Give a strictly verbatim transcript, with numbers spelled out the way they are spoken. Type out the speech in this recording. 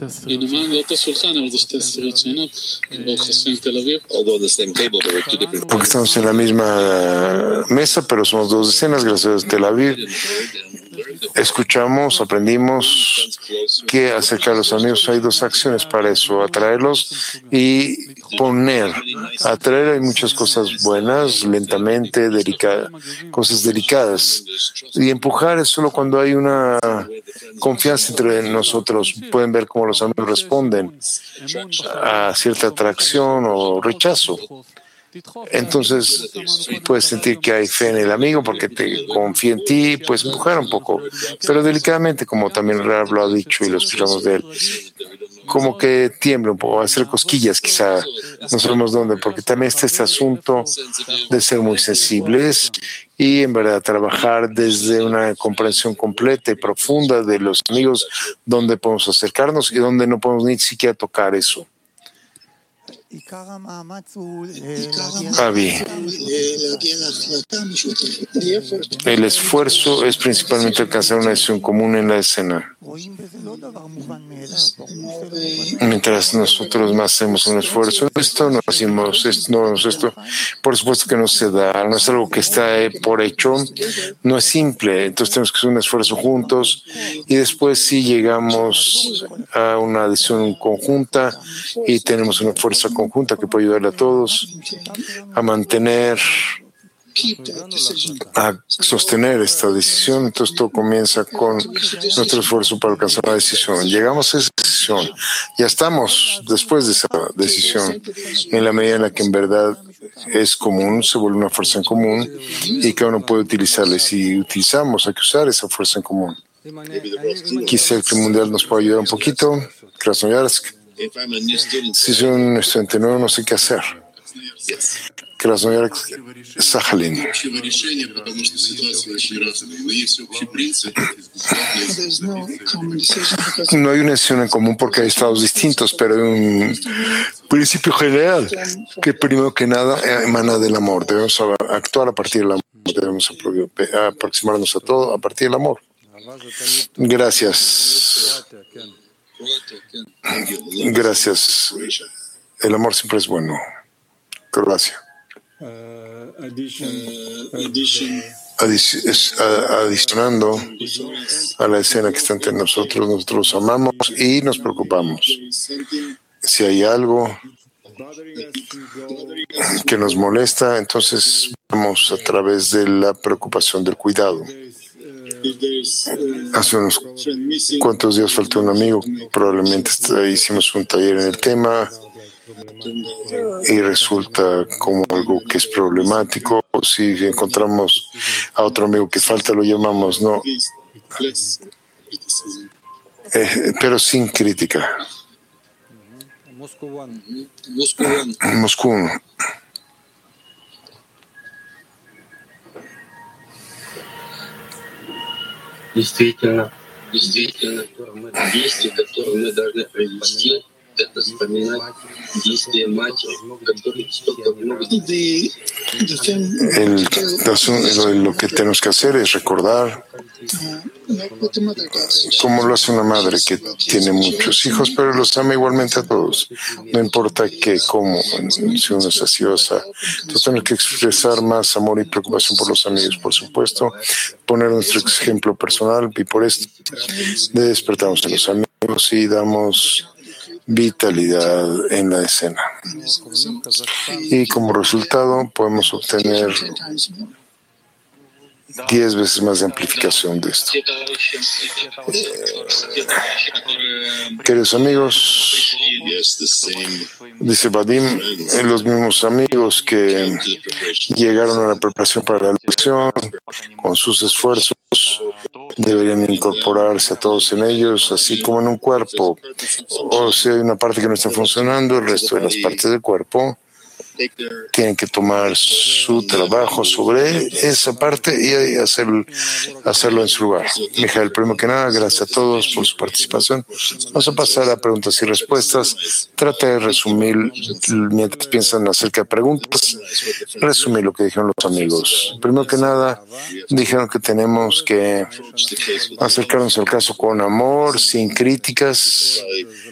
הנה, מה, באותו שולחן, אבל זה שתי ספירות שונות. ברוך השם תל אביב. Porque estamos en la misma mesa, pero somos dos decenas, gracias a Tel Aviv. Escuchamos, aprendimos que acercar a los amigos hay dos acciones para eso, atraerlos y poner. Atraer hay muchas cosas buenas, lentamente, delicadas, cosas delicadas. Y empujar es solo cuando hay una confianza entre nosotros. Pueden ver cómo los amigos responden a cierta atracción o rechazo. Entonces puedes sentir que hay fe en el amigo porque te confía en ti, puedes empujar un poco, pero delicadamente, como también Rav lo ha dicho y lo escuchamos de él, como que tiembla un poco, hacer cosquillas quizá, no sabemos dónde, porque también está este asunto de ser muy sensibles y en verdad trabajar desde una comprensión completa y profunda de los amigos, donde podemos acercarnos y donde no podemos ni siquiera tocar eso. Avi, el esfuerzo es principalmente alcanzar una decisión común en la escena. Mientras nosotros más hacemos un esfuerzo, esto no hacemos esto, no esto, por supuesto que no se da, no es algo que está por hecho, no es simple, entonces tenemos que hacer un esfuerzo juntos y después sí llegamos a una decisión conjunta y tenemos una fuerza conjunta que puede ayudarle a todos a mantener, a sostener esta decisión. Entonces todo comienza con nuestro esfuerzo para alcanzar la decisión. Llegamos a esa decisión, ya estamos después de esa decisión, en la medida en la que en verdad es común, se vuelve una fuerza en común y cada uno puede utilizarla. Y si utilizamos, hay que usar esa fuerza en común. Quizá el mundial nos puede ayudar un poquito. Krasnoyarsk. Si soy un estudiante nuevo, no sé qué hacer. Krasnoyarsk, Sajalín. No hay una decisión en común porque hay estados distintos, pero hay un principio general que primero que nada emana del amor. Debemos actuar a partir del amor, debemos aproximarnos a todo a partir del amor. Gracias. Gracias. El amor siempre es bueno. Gracias. Adicionando a la escena que está entre nosotros, nosotros amamos y nos preocupamos. Si hay algo que nos molesta, entonces vamos a través de la preocupación del cuidado. Hace unos cuantos días faltó un amigo, probablemente hicimos un taller en el tema y resulta como algo que es problemático. Si encontramos a otro amigo que falta, lo llamamos, no, eh, pero sin crítica. Moscú. Действительно, действительно, действие, которое мы должны провести, это вспоминать действия матери, которые столько много детей. El, lo que tenemos que hacer es recordar cómo lo hace una madre que tiene muchos hijos, pero los ama igualmente a todos. No importa qué, cómo, si uno es ansiosa. Entonces tenemos que expresar más amor y preocupación por los amigos, por supuesto, poner nuestro ejemplo personal y por esto despertamos a los amigos y damos vitalidad en la escena. Y como resultado podemos obtener diez veces más de amplificación de esto. Queridos amigos, dice Vadim, los mismos amigos que llegaron a la preparación para la lección, con sus esfuerzos, deberían incorporarse a todos en ellos, así como en un cuerpo. O si hay una parte que no está funcionando, el resto de las partes del cuerpo tienen que tomar su trabajo sobre esa parte y hacer, hacerlo en su lugar. Mijael, primero que nada, gracias a todos por su participación. Vamos a pasar a preguntas y respuestas. Trata de resumir, mientras piensan acerca de preguntas, resumir lo que dijeron los amigos. Primero que nada, dijeron que tenemos que acercarnos al caso con amor, sin críticas.